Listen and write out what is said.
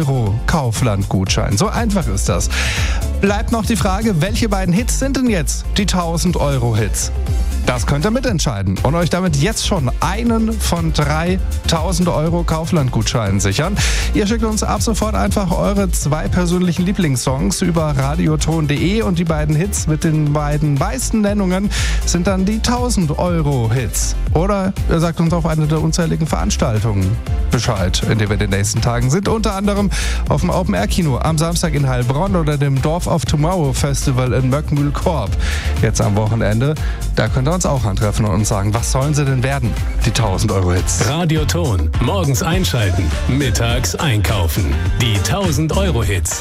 Euro Kaufland-Gutschein. So einfach ist das. Bleibt noch die Frage, welche beiden Hits sind denn jetzt die 1000 Euro Hits? Das könnt ihr mitentscheiden und euch damit jetzt schon einen von 3000 Euro Kaufland-Gutscheinen sichern. Ihr schickt uns ab sofort einfach eure 2 persönlichen Lieblingssongs über radioton.de und die beiden Hits mit den beiden meisten Nennungen sind dann die 1000 Euro Hits. Oder ihr sagt uns auf eine der unzähligen Veranstaltungen Bescheid, in denen wir in den nächsten Tagen sind. Unter anderem auf dem Open-Air-Kino am Samstag in Heilbronn oder dem Dorf of Tomorrow Festival in Möckmühl-Korb. Jetzt am Wochenende, da könnt ihr uns auch antreffen und uns sagen, was sollen sie denn werden, die 1000 Euro Hits. Radioton, morgens einschalten, mittags einkaufen. Die 1000 Euro Hits.